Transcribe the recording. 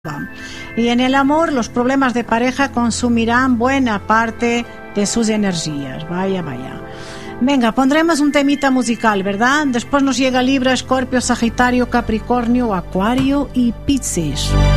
Y en el amor, los problemas de pareja consumirán buena parte de sus energías. Vaya. Venga, pondremos un temita musical, ¿verdad? Después nos llega Libra, Escorpio, Sagitario, Capricornio, Acuario y Piscis.